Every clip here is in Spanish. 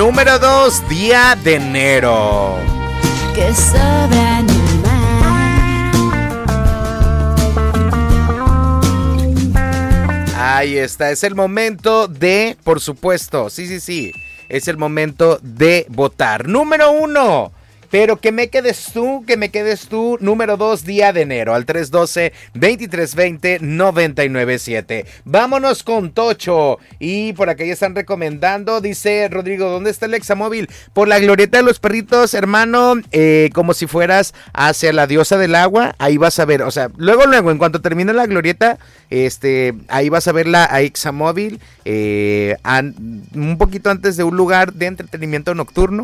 número 2, Día de Enero. Que sobra Ahí está, es el momento de, por supuesto, sí, es el momento de votar. Número 1, pero que me quedes tú. Número 2, Día de Enero, al 312-2320-997. Vámonos con Tocho. Y por acá ya están recomendando, dice Rodrigo, ¿dónde está el Examóvil? Por la glorieta de los perritos, hermano, como si fueras hacia la diosa del agua, ahí vas a ver, o sea, luego, en cuanto termine la glorieta, ahí vas a ver la Examóvil, un poquito antes de un lugar de entretenimiento nocturno.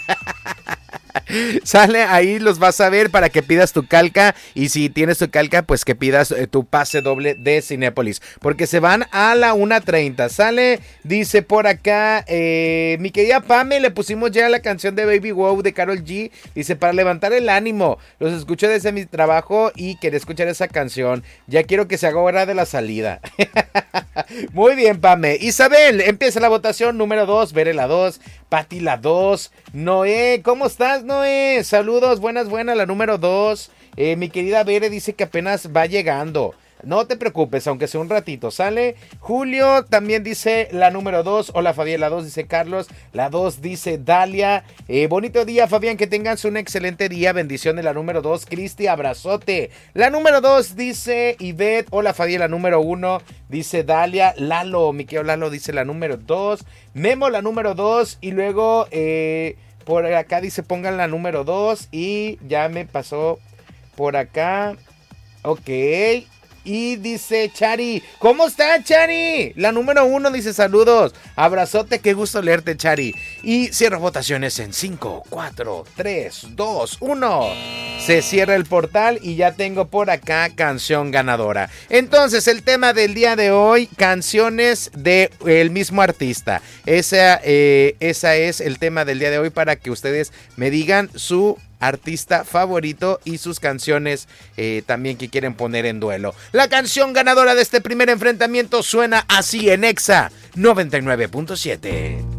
Sale, ahí los vas a ver para que pidas tu calca. Y si tienes tu calca, pues que pidas tu pase doble de Cinépolis, porque se van a la 1:30. Sale, dice por acá, mi querida Pame, le pusimos ya la canción de Baby Wow de Karol G. Dice, para levantar el ánimo. Los escucho desde mi trabajo y quería escuchar esa canción. Ya quiero que se haga hora de la salida. Muy bien, Pame. Isabel, empieza la votación. Número 2, Bere la 2, Pati la 2, Noé, ¿cómo estás, Noé? Saludos, buenas, la número 2. Mi querida Bere dice que apenas va llegando. No te preocupes, aunque sea un ratito, ¿sale? Julio también dice la número 2. Hola, Fabián, la 2 dice Carlos. La 2 dice Dalia. Bonito día, Fabián, que tengas un excelente día. Bendiciones, la número 2. Cristi, abrazote. La número 2 dice Ivette. Hola, Fabián, la número 1 dice Dalia. Lalo, mi querido Lalo dice la número 2. Memo, la número 2. Y luego, por acá dice pongan la número 2. Y ya me pasó por acá. Ok. Y dice Chari, ¿cómo está, Chari? La número 1 dice saludos, abrazote, qué gusto leerte, Chari. Y cierro votaciones en 5, 4, 3, 2, 1. Se cierra el portal y ya tengo por acá canción ganadora. Entonces, el tema del día de hoy, canciones del mismo artista. Esa es el tema del día de hoy, para que ustedes me digan su artista favorito y sus canciones también que quieren poner en duelo. La canción ganadora de este primer enfrentamiento suena así en Exa 99.7.